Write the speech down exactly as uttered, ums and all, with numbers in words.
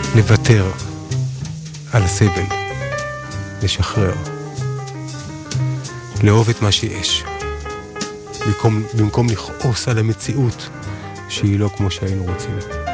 לוותר על הסבל, לשחרר, לאהוב את מה שיש, במקום, במקום לכעוס על המציאות שהיא לא כמו שהיינו רוצים.